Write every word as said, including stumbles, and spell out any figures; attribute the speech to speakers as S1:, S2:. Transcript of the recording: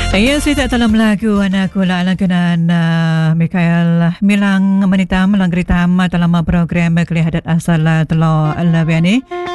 S1: Ya, saya tak dalam lagu anak kula langkanan uh, Mikael Milang Manitam Langritam dalam program Kelihadat Asal Telo Labiani.